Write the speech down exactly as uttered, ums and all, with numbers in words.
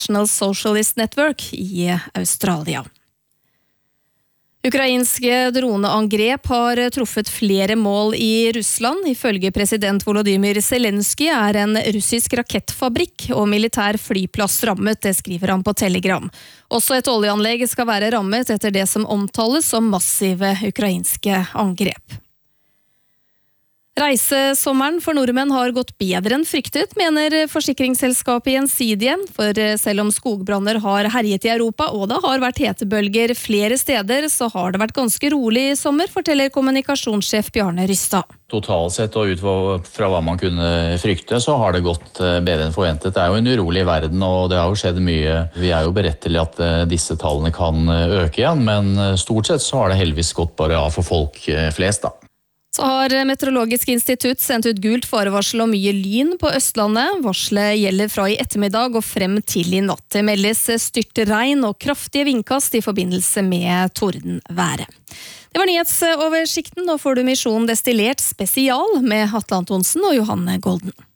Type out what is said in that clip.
National Socialist Network i Australia. Ukrainske droneangrep har truffet flere mål i Russland. Ifølge president Volodymyr Zelensky er en russisk rakettfabrikk og militær flyplass rammet, det skriver han på Telegram. Også et oljeanlegg skal være rammet etter det som omtales som massive ukrainske angrep. Reisesommeren for nordmenn har gått bedre enn fryktet, mener forsikringsselskapet Gjensidige. For selv om skogbranner har herjet i Europa, og det har vært hetebølger flere steder, så har det vært ganske rolig i sommer, forteller kommunikasjonssjef Bjarne Rystad. Totalt sett og ut fra hva man kunne frykte, så har det gått bedre enn forventet. Det er jo en urolig verden, og det har jo skjedd mye. Vi er jo beredt til at disse tallene kan øke igjen, men stort sett så har det heldigvis gått bare av for folk flest da. Så har Meteorologisk institutt sendt ut gult farevarsel om mye lyn på Østlandet. Varselet gjelder fra i ettermiddag og frem til i natt. Det meldes styrtregn og kraftige vindkast i forbindelse med tordenværet. Det var nyhetsoversikten. Nå får du Misjon Destillert spesial med Atle Antonsen og Johanne Golden.